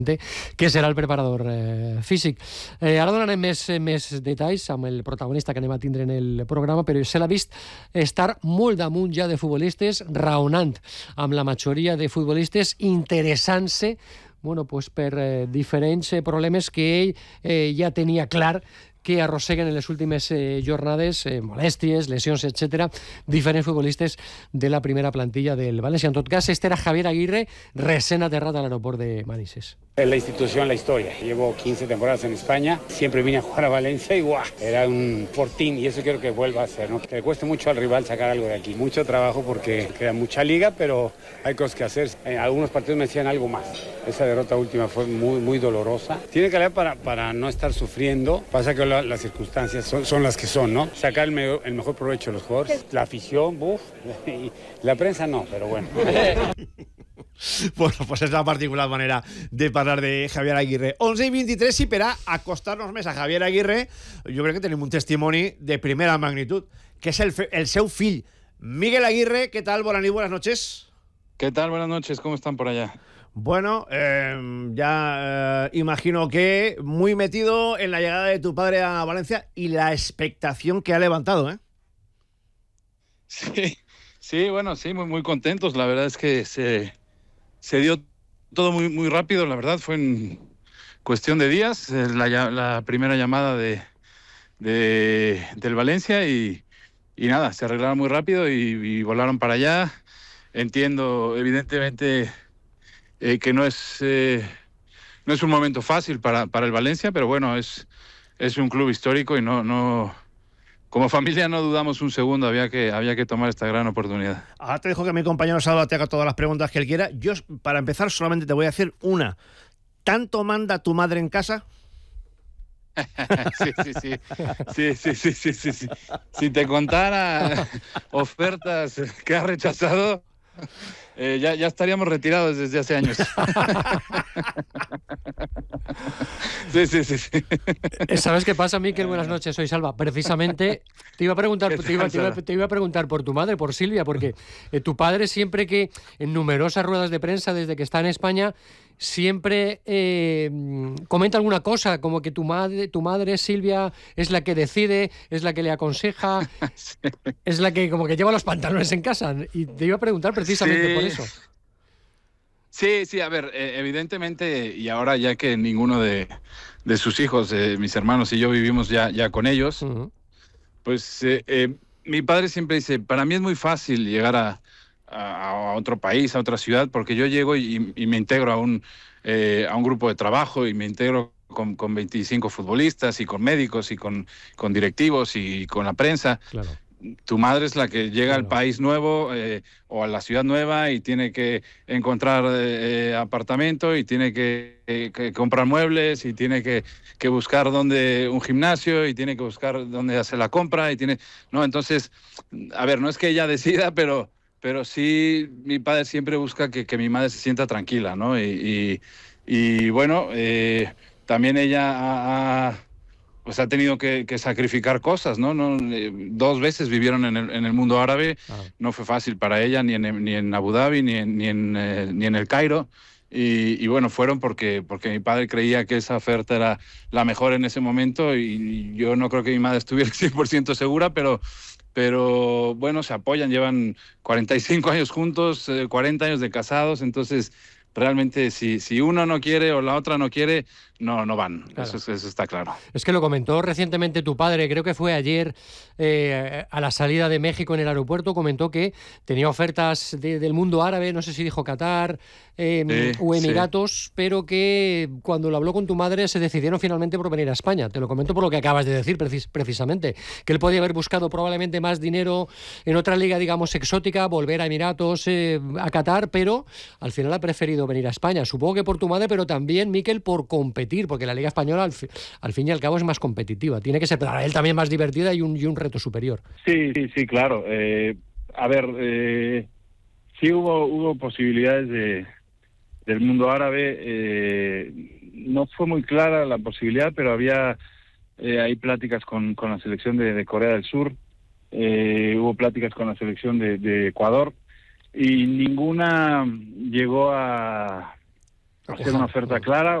que serà el preparador físic. Ara donarem més detalls amb el protagonista que anem a tindre en el programa, però se l'ha vist estar molt damunt ja de futbolistes, raonant amb la majoria de futbolistes, interessant-se per diferents problemes que ell ja tenia clar que arrosseguen en les últimes jornades, molèsties, lesions, etc., diferents futbolistes de la primera plantilla del València. En tot cas, este era Javier Aguirre, recién aterrat a l'aeroport de Manises. Es la institución, la historia. Llevo 15 temporadas en España, siempre vine a jugar a Valencia y ¡guau! Era un fortín y eso quiero que vuelva a ser, ¿no? Que le cueste mucho al rival sacar algo de aquí. Mucho trabajo porque queda mucha liga, pero hay cosas que hacer. En algunos partidos me decían algo más. Esa derrota última fue muy dolorosa. Tiene que haber para no estar sufriendo. Pasa que las circunstancias son las que son, ¿no? Sacar el mejor provecho de los jugadores. La afición, y la prensa no, pero bueno. Bueno, pues és la particular manera de parlar de Javier Aguirre. 11:23 i per a acostar-nos més a Javier Aguirre, jo crec que tenim un testimoni de primera magnitud, que és el seu fill, Miguel Aguirre. ¿Qué tal? Buenas noches. ¿Qué tal? Buenas noches. ¿Cómo están por allá? Bueno, imagino que muy metido en la llegada de tu padre a Valencia y la expectación que ha levantado, ¿eh? Sí, bueno, sí, muy contentos. La verdad es que se dio todo muy rápido, la verdad. Fue en cuestión de días la primera llamada del Valencia y nada, se arreglaron muy rápido y volaron para allá. Entiendo, evidentemente, que no es un momento fácil para el Valencia, pero bueno, es un club histórico y no como familia no dudamos un segundo, había que tomar esta gran oportunidad. Ahora te dejo que mi compañero Salva te haga todas las preguntas que él quiera. Yo, para empezar, solamente te voy a hacer una. ¿Tanto manda tu madre en casa? Sí. Si te contara ofertas que ha rechazado, ya estaríamos retirados desde hace años. Sí. ¿Sabes qué pasa, Miquel? Buenas noches, soy Salva. Precisamente te iba a preguntar por tu madre, por Silvia, porque tu padre siempre que en numerosas ruedas de prensa desde que está en España siempre comenta alguna cosa, como que tu madre Silvia es la que decide, es la que le aconseja, sí. Es la que como que lleva los pantalones en casa. Y te iba a preguntar precisamente por eso. Sí, a ver, evidentemente, y ahora ya que ninguno de sus hijos, mis hermanos y yo vivimos ya con ellos, uh-huh. Pues mi padre siempre dice, para mí es muy fácil llegar a otro país, a otra ciudad, porque yo llego y me integro a un grupo de trabajo y me integro con 25 futbolistas y con médicos y con directivos y con la prensa. Claro. Tu madre es la que llega al país nuevo o a la ciudad nueva y tiene que encontrar apartamento y tiene que comprar muebles y tiene que buscar un gimnasio y tiene que buscar dónde hacer la compra no, entonces, a ver, no es que ella decida, pero sí mi padre siempre busca que mi madre se sienta tranquila, ¿no? Y bueno, también ella ha tenido que sacrificar cosas, ¿no? 2 veces vivieron en el mundo árabe. No fue fácil para ella, ni en Abu Dhabi, ni en el Cairo. Y bueno, fueron porque mi padre creía que esa oferta era la mejor en ese momento y yo no creo que mi madre estuviera 100% segura, pero bueno, se apoyan, llevan 45 años juntos, 40 años de casados, entonces realmente si uno no quiere o la otra no quiere, no van. Claro. Eso está claro. Es que lo comentó recientemente tu padre, creo que fue ayer a la salida de México en el aeropuerto, comentó que tenía ofertas del mundo árabe, no sé si dijo Qatar o Emiratos, pero que cuando lo habló con tu madre se decidieron finalmente por venir a España. Te lo comento por lo que acabas de decir precisamente, que él podía haber buscado probablemente más dinero en otra liga, digamos, exótica, volver a Emiratos, a Qatar, pero al final ha preferido venir a España. Supongo que por tu madre, pero también, Miquel, por competir, porque la Liga Española al fin y al cabo es más competitiva. Tiene que ser para él también más divertida y un reto superior. Sí, claro. A ver, sí hubo posibilidades del mundo árabe. No fue muy clara la posibilidad, pero había hay pláticas con la selección de Corea del Sur. Hubo pláticas con la selección de Ecuador y ninguna llegó a hacer una oferta clara